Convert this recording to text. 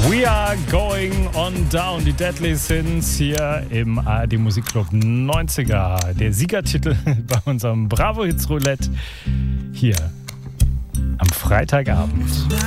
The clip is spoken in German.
We are going on down. Die Deadly Sins hier im ARD Musikclub 90er. Der Siegertitel bei unserem Bravo Hits Roulette hier am Freitagabend.